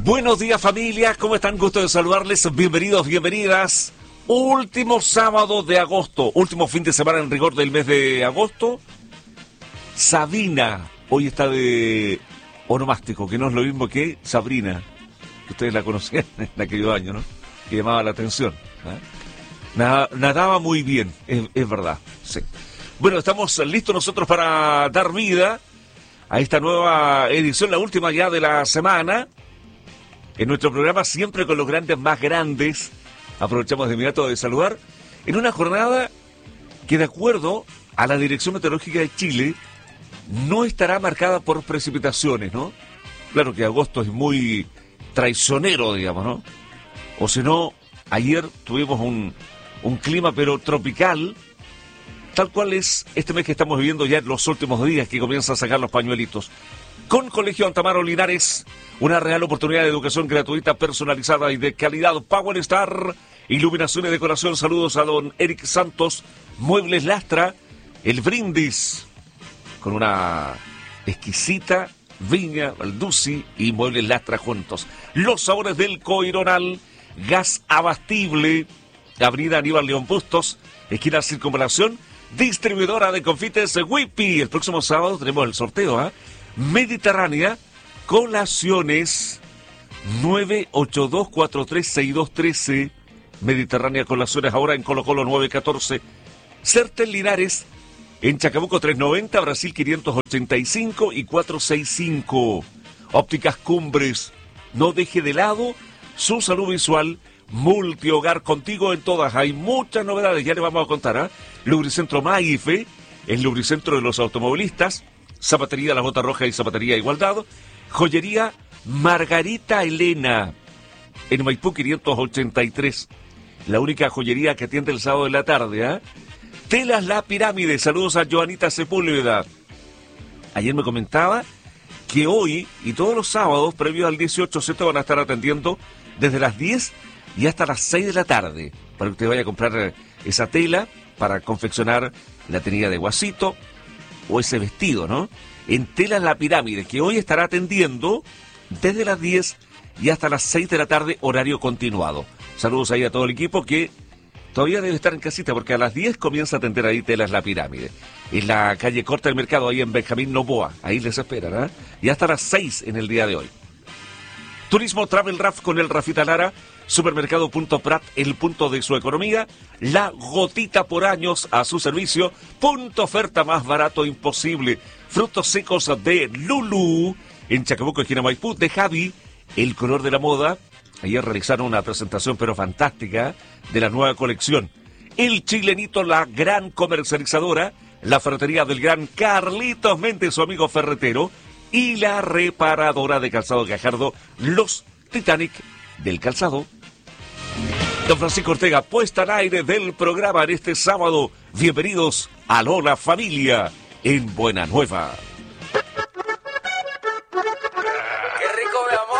Buenos días, familia, ¿cómo están? Gusto de saludarles, bienvenidos, bienvenidas. Último sábado de agosto, último fin de semana en rigor del mes de agosto. Sabina, hoy está de onomástico, que no es lo mismo que Sabrina. Ustedes la conocían en aquellos años, ¿no? Que llamaba la atención, ¿eh? Nadaba muy bien, es verdad, sí. Bueno, estamos listos nosotros para dar vida a esta nueva edición, la última ya de la semana. En nuestro programa, siempre con los grandes más grandes, aprovechamos de inmediato de saludar, en una jornada que, de acuerdo a la Dirección Meteorológica de Chile, no estará marcada por precipitaciones, ¿no? Claro que agosto es muy traicionero, digamos, ¿no? O si no, ayer tuvimos un clima pero tropical, tal cual es este mes que estamos viviendo ya en los últimos días, que comienza a sacar los pañuelitos. Con Colegio Antamaro Linares, una real oportunidad de educación gratuita, personalizada y de calidad. Power Star, iluminación y decoración. Saludos a don Eric Santos, Muebles Lastra, El Brindis, con una exquisita viña, Balduci y Muebles Lastra juntos. Los sabores del Coironal, gas abastible, Avenida Aníbal León Bustos, esquina Circunvalación, distribuidora de confites Whippy. El próximo sábado tenemos el sorteo, ¿ah? Mediterránea, colaciones 982436213. Mediterránea Colaciones, ahora en Colo Colo 914. Certel Linares, en Chacabuco 390, Brasil 585 y 465. Ópticas Cumbres, no deje de lado su salud visual. Multihogar, contigo en todas. Hay muchas novedades, ya les vamos a contar, ¿eh? Lubricentro Maife, el lubricentro de los automovilistas. Zapatería La Bota Roja y Zapatería Igualdad. Joyería Margarita Elena, en Maipú 583. La única joyería que atiende el sábado de la tarde, ¿eh? Telas La Pirámide, saludos a Joanita Sepúlveda. Ayer me comentaba que hoy y todos los sábados previos al 18Z van a estar atendiendo desde las 10 y hasta las 6 de la tarde, para que usted vaya a comprar esa tela para confeccionar la tenida de guasito o ese vestido, ¿no? En Telas La Pirámide, que hoy estará atendiendo desde las 10 y hasta las 6 de la tarde, horario continuado. Saludos ahí a todo el equipo que todavía debe estar en casita, porque a las 10 comienza a atender ahí Telas La Pirámide. En la calle Corta del Mercado, ahí en Benjamín Noboa, ahí les esperan, ¿eh? Y hasta las 6 en el día de hoy. Turismo Travel Raf con el Rafita Lara. Supermercado Punto Prat, el punto de su economía. La gotita por años a su servicio. Punto oferta más barato imposible. Frutos secos de Lulu, en Chacabuco, esquina Maipú. De Javi, el color de la moda. Ayer realizaron una presentación pero fantástica de la nueva colección. El Chilenito, la gran comercializadora. La ferretería del gran Carlitos Méndez, su amigo ferretero. Y la reparadora de calzado Gajardo, los Titanic del calzado. Don Francisco Ortega, puesta al aire del programa en este sábado. Bienvenidos a Lola Familia en Buena Nueva.